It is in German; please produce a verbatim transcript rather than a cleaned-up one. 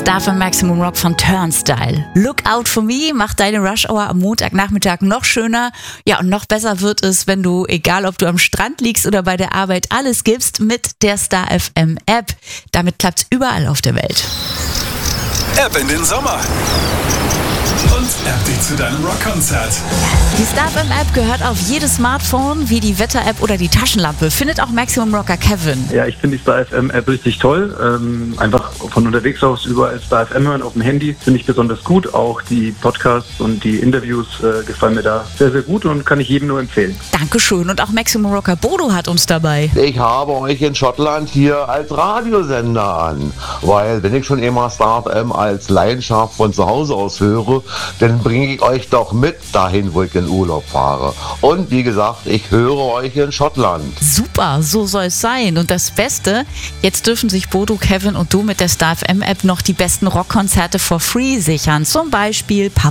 Star von Maximum Rock von Turnstile. Look Out For Me macht deine Rush Hour am Montagnachmittag noch schöner. Ja, und noch besser wird es, wenn du, egal ob du am Strand liegst oder bei der Arbeit, alles gibst mit der Star F M App. Damit klappt's überall auf der Welt. App in den Sommer. Und App dich zu deinem Rockkonzert. Die Star F M App gehört auf jedes Smartphone, wie die Wetter-App oder die Taschenlampe. Findet auch Maximum Rocker Kevin. Ja, ich finde die Star F M App richtig toll. Ähm, einfach von unterwegs aus überall Star F M hören auf dem Handy finde ich besonders gut. Auch die Podcasts und die Interviews äh, gefallen mir da sehr, sehr gut und kann ich jedem nur empfehlen. Dankeschön. Und auch Maximum Rocker Bodo hat uns dabei. Ich habe euch in Schottland hier als Radiosender an, weil wenn ich schon immer Star F M als Leidenschaft von zu Hause aus höre, dann bringe ich euch doch mit dahin, wo ich in Urlaub fahre. Und wie gesagt, ich höre euch in Schottland. Super, so soll es sein. Und das Beste, jetzt dürfen sich Bodo, Kevin und du mit der Star F M App noch die besten Rockkonzerte for free sichern. Zum Beispiel